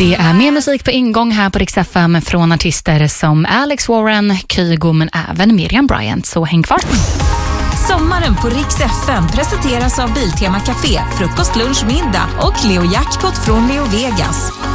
Det är mer musik på ingång här på Rix FM från artister som Alex Warren, Kygo men även Miriam Bryant. Så häng kvar. Sommaren på Rix FM presenteras av Biltema Café, frukost, lunch, middag och Leo Jackpot från Leo Vegas.